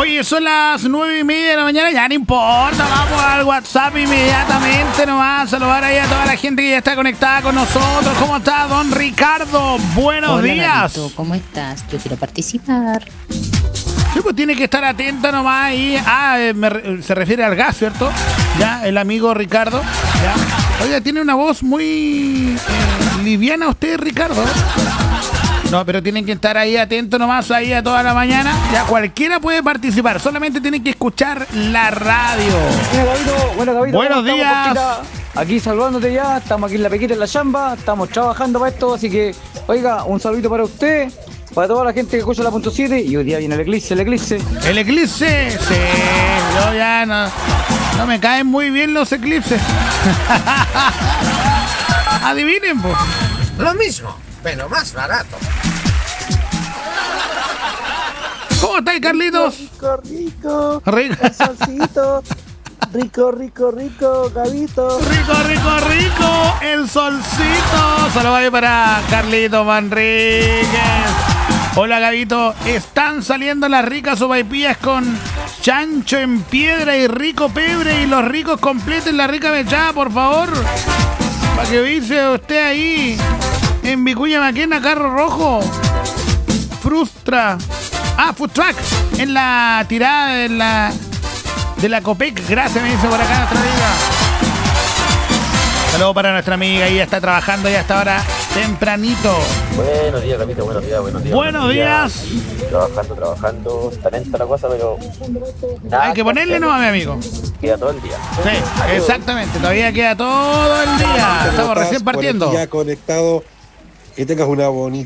Oye, son las 9:30 de la mañana, ya no importa, vamos al WhatsApp inmediatamente nomás, saludar ahí a toda la gente que ya está conectada con nosotros. ¿Cómo está, don Ricardo? Buenos días. Gabito, ¿cómo estás? Yo quiero participar. Sí, pues tiene que estar atento nomás ahí. Se refiere al gas, ¿cierto? Ya, el amigo Ricardo. Ya. Oiga, tiene una voz muy liviana usted, Ricardo. No, pero tienen que estar ahí atentos nomás ahí a toda la mañana. Ya cualquiera puede participar, solamente tienen que escuchar la radio. Gabito, Buenos días. Aquí saludándote ya, estamos aquí en la pequita en la chamba, estamos trabajando para esto, así que, oiga, un saludito para usted, para toda la gente que escucha la punto 7 y hoy día viene el eclipse. ¿El eclipse? Sí, yo ya no me caen muy bien los eclipses. Adivinen, pues. Lo mismo, pero más barato. ¿Cómo estáis, Carlitos? Rico. Rico. El solcito. Rico, Gabito. Rico, el solcito. Saludos ahí para Carlito Manríquez. Hola, Gabito. Están saliendo las ricas sopaipillas con chancho en piedra y rico pebre. Y los ricos completen la rica mechada, por favor. Para que dice usted ahí en Vicuña Maquena, Carro Rojo. Frustra. Food Truck. En la tirada de la Copec. Gracias, me dice por acá nuestra amiga. Saludos para nuestra amiga. Ella está trabajando ya hasta ahora tempranito. Buenos días, Capito. Buenos días. Trabajando. Está lenta la cosa, pero... Hay que ponerle no a mi amigo. Queda todo el día. Sí, exactamente. Todavía queda todo el día. Estamos recién partiendo. Ya conectado. Que tengas una bonita